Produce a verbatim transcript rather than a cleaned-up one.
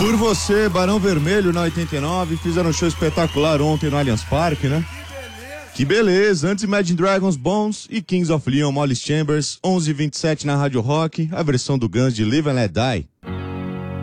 Por Você, Barão Vermelho na oitenta e nove, fizeram um show espetacular ontem no Allianz Parque, né? Que beleza, antes Imagine Dragons, Bones e Kings of Leon, Molly Chambers, onze e vinte e sete na Rádio Rock, a versão do Guns de Live and Let Die.